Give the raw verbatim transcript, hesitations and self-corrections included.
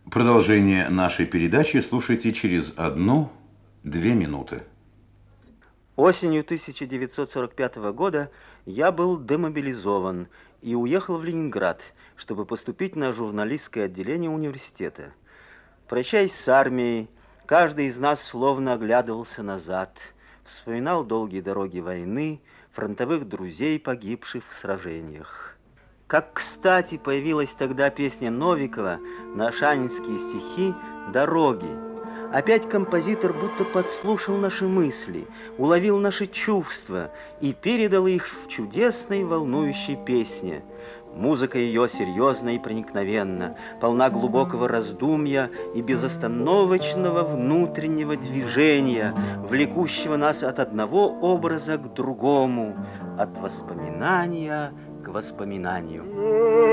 Продолжение нашей передачи слушайте через одну-две минуты. Осенью тысяча девятьсот сорок пятого года я был демобилизован и уехал в Ленинград, чтобы поступить на журналистское отделение университета. Прощаясь с армией, каждый из нас словно оглядывался назад, вспоминал долгие дороги войны, фронтовых друзей, погибших в сражениях. Как кстати появилась тогда песня Новикова на шанинские стихи «Дороги». Опять композитор будто подслушал наши мысли, уловил наши чувства и передал их в чудесной волнующей песне. Музыка ее серьезна и проникновенна, полна глубокого раздумья и безостановочного внутреннего движения, влекущего нас от одного образа к другому, от воспоминания к воспоминанию.